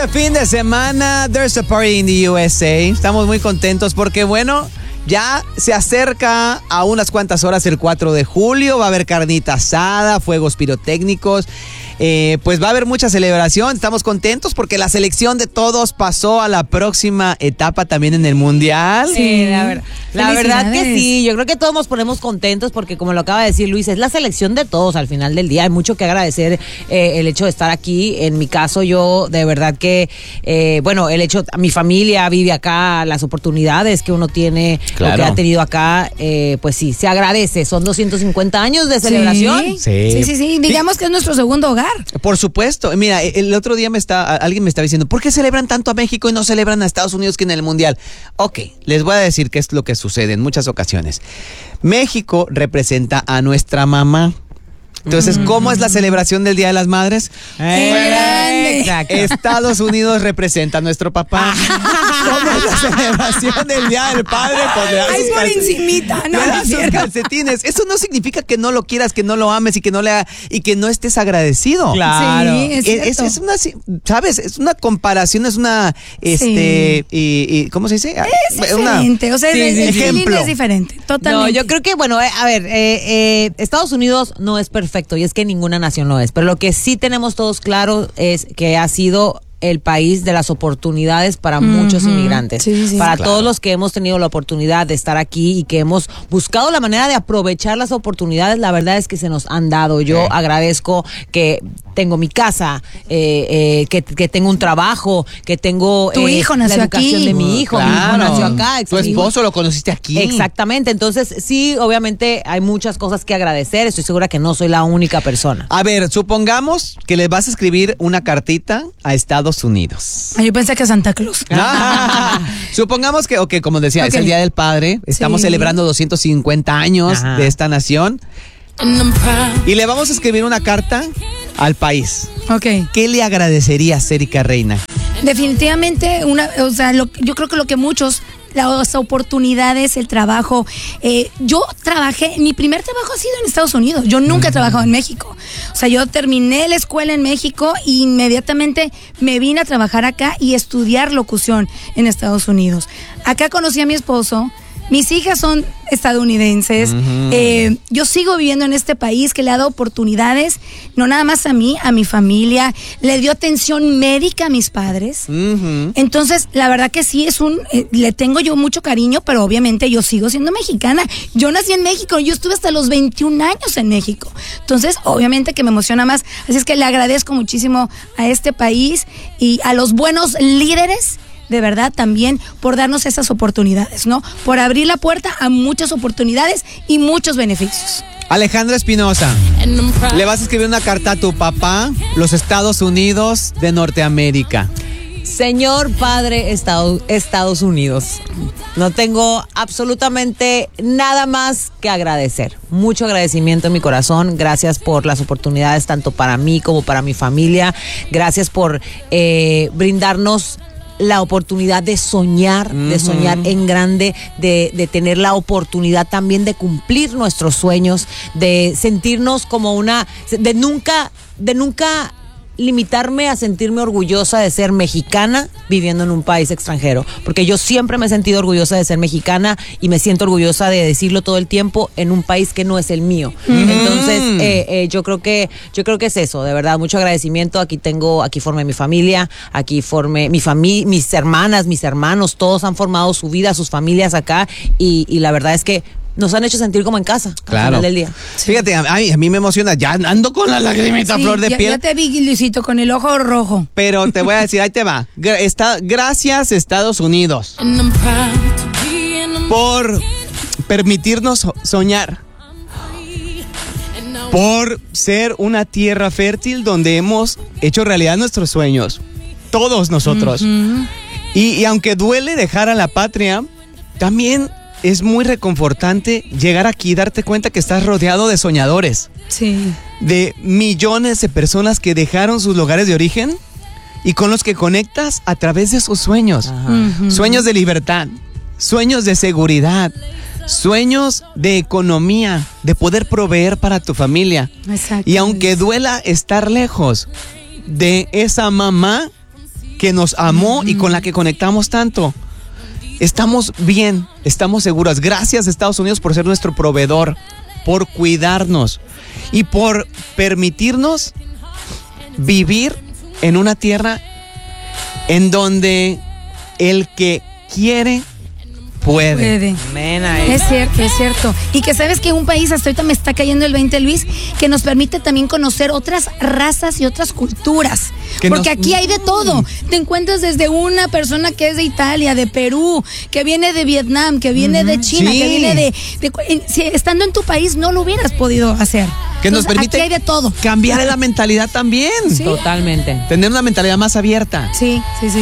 Este fin de semana, there's a party in the USA. Estamos muy contentos porque, bueno, ya se acerca a unas cuantas horas el 4 de julio. Va a haber carnita asada, fuegos pirotécnicos. Pues va a haber mucha celebración. Estamos contentos porque la selección de todos pasó a la próxima etapa también en el Mundial. Sí, la verdad que sí. Yo creo que todos nos ponemos contentos porque, como lo acaba de decir Luis, es la selección de todos al final del día. Hay mucho que agradecer el hecho de estar aquí. En mi caso, yo de verdad que, el hecho, mi familia vive acá, las oportunidades que uno tiene, claro, lo que ha tenido acá, pues sí, se agradece. Son 250 años de celebración. Sí. Digamos que es nuestro segundo hogar. Por supuesto. Mira, el otro día alguien me estaba diciendo, ¿por qué celebran tanto a México y no celebran a Estados Unidos que en el Mundial? Ok, les voy a decir qué es lo que sucede en muchas ocasiones. México representa a nuestra mamá. Entonces, ¿cómo es la celebración del Día de las Madres? Exacto. Estados Unidos representa a nuestro papá. ¿Cómo es la celebración del Día del Padre? Pues le das por encimita, le das sus calcetines. Eso no significa que no lo quieras, que no lo ames y que no estés agradecido. Claro. Sí, Es una, ¿sabes? Es una comparación, es una, ¿cómo se dice? Es diferente, el ejemplo. es diferente, totalmente. No, yo creo que, Estados Unidos no es perfecto y es que ninguna nación lo es, pero lo que sí tenemos todos claro es que ha sido el país de las oportunidades para muchos inmigrantes, para todos los que hemos tenido la oportunidad de estar aquí y que hemos buscado la manera de aprovechar las oportunidades. La verdad es que se nos han dado. Yo agradezco que tengo mi casa, que tengo un trabajo, que tengo tu hijo nació la educación aquí. De mi hijo. Claro. Mi hijo nació acá. Tu esposo lo conociste aquí. Exactamente. Entonces, sí, obviamente hay muchas cosas que agradecer. Estoy segura que no soy la única persona. A ver, supongamos que le vas a escribir una cartita a Estados Unidos. Yo pensé que Santa Claus. Supongamos que, como decía, es el Día del Padre. Estamos celebrando 250 años de esta nación. Y le vamos a escribir una carta al país. ¿Qué le agradecerías, Erika Reina? Definitivamente, yo creo que lo que muchos, las oportunidades, el trabajo. Yo trabajé, mi primer trabajo ha sido en Estados Unidos. Yo nunca he trabajado en México. O sea, yo terminé la escuela en México e inmediatamente me vine a trabajar acá y estudiar locución en Estados Unidos. Acá conocí a mi esposo. Mis hijas son estadounidenses. Yo sigo viviendo en este país que le ha dado oportunidades, no nada más a mí, a mi familia. Le dio atención médica a mis padres. Entonces, la verdad que sí, le tengo yo mucho cariño, pero obviamente yo sigo siendo mexicana. Yo nací en México, yo estuve hasta los 21 años en México. Entonces, obviamente que me emociona más. Así es que le agradezco muchísimo a este país y a los buenos líderes, de verdad, también por darnos esas oportunidades, ¿no? Por abrir la puerta a muchas oportunidades y muchos beneficios. Alejandra Espinosa, le vas a escribir una carta a tu papá, los Estados Unidos de Norteamérica. Señor Padre Estados Unidos, no tengo absolutamente nada más que agradecer. Mucho agradecimiento en mi corazón. Gracias por las oportunidades tanto para mí como para mi familia. Gracias por brindarnos la oportunidad de soñar en grande, de tener la oportunidad también de cumplir nuestros sueños, de sentirnos como de nunca limitarme a sentirme orgullosa de ser mexicana viviendo en un país extranjero, porque yo siempre me he sentido orgullosa de ser mexicana y me siento orgullosa de decirlo todo el tiempo en un país que no es el mío. Entonces, yo creo que es eso, de verdad, mucho agradecimiento. Aquí formé mi familia, aquí formé mis hermanas, mis hermanos, todos han formado su vida, sus familias acá y la verdad es que nos han hecho sentir como en casa, al final del día. Fíjate, a mí me emociona, ya ando con la lagrimita flor de piel. Ya te vi, Luisito, con el ojo rojo. Pero te voy a decir, ahí te va. Gracias, Estados Unidos, por permitirnos soñar, por ser una tierra fértil donde hemos hecho realidad nuestros sueños, todos nosotros. Y aunque duele dejar a la patria, también es muy reconfortante llegar aquí y darte cuenta que estás rodeado de soñadores. Sí. De millones de personas que dejaron sus lugares de origen y con los que conectas a través de sus sueños. Sueños de libertad, sueños de seguridad, sueños de economía, de poder proveer para tu familia. Y aunque duela estar lejos de esa mamá que nos amó y con la que conectamos tanto. Estamos bien, estamos seguros. Gracias, Estados Unidos, por ser nuestro proveedor, por cuidarnos y por permitirnos vivir en una tierra en donde el que quiere puede. Es cierto. Y que sabes que un país, hasta ahorita me está cayendo el 20, Luis, que nos permite también conocer otras razas y otras culturas. Porque aquí hay de todo. Te encuentras desde una persona que es de Italia, de Perú, que viene de Vietnam, que viene de China, que viene si estando en tu país no lo hubieras podido hacer. Que nos permite aquí hay de todo. Cambiar la mentalidad también. Sí. Totalmente. Tener una mentalidad más abierta. Sí.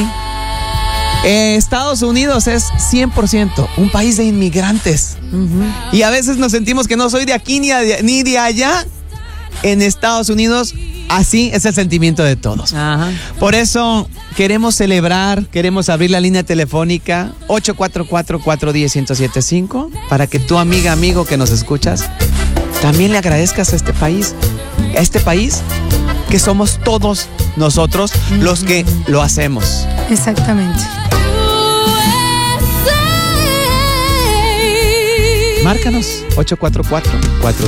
Estados Unidos es 100% un país de inmigrantes. Y a veces nos sentimos que no soy de aquí ni de allá. En Estados Unidos, así es el sentimiento de todos. Ajá. Por eso queremos celebrar, queremos abrir la línea telefónica 844-410-1075 para que tu amigo que nos escuchas también le agradezcas a este país que somos todos nosotros los que lo hacemos. Exactamente. Márcanos 844-410-1075.